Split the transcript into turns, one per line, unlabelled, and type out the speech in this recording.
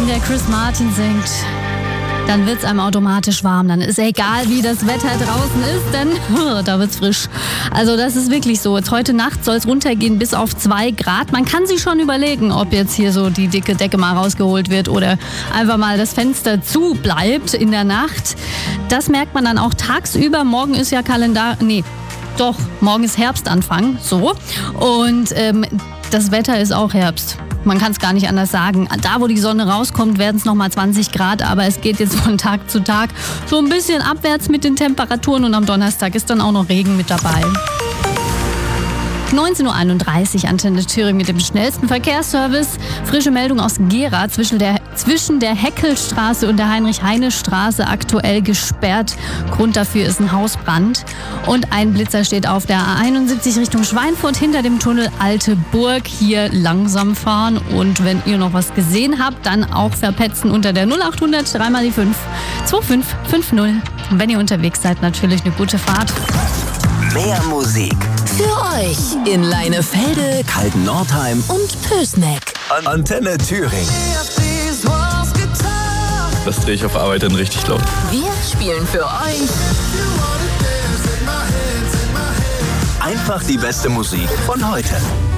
Wenn der Chris Martin singt, dann wird's einem automatisch warm. Dann ist egal, wie das Wetter draußen ist, denn da wird's frisch. Also das ist wirklich so. Jetzt heute Nacht soll es runtergehen bis auf 2 Grad. Man kann sich schon überlegen, ob jetzt hier so die dicke Decke mal rausgeholt wird oder einfach mal das Fenster zu bleibt in der Nacht. Das merkt man dann auch tagsüber. Morgen ist ja morgen ist Herbstanfang. So. Und das Wetter ist auch Herbst. Man kann es gar nicht anders sagen. Da, wo die Sonne rauskommt, werden es nochmal 20 Grad, aber es geht jetzt von Tag zu Tag so ein bisschen abwärts mit den Temperaturen und am Donnerstag ist dann auch noch Regen mit dabei. 19.31 Uhr, Antenne Thüringen mit dem schnellsten Verkehrsservice. Frische Meldung aus Gera, zwischen der Heckelstraße und der Heinrich-Heine-Straße aktuell gesperrt. Grund dafür ist ein Hausbrand. Und ein Blitzer steht auf der A71 Richtung Schweinfurt hinter dem Tunnel Alte Burg. Hier langsam fahren und wenn ihr noch was gesehen habt, dann auch verpetzen unter der 0800 3 mal die 5 2550. Und wenn ihr unterwegs seid, natürlich eine gute Fahrt.
Mehr Musik
für euch in Leinefelde,
Kalten-Nordheim
und Pößneck.
Antenne Thüringen.
Das drehe ich auf Arbeit dann richtig laut.
Wir spielen für euch
Einfach die beste Musik von heute.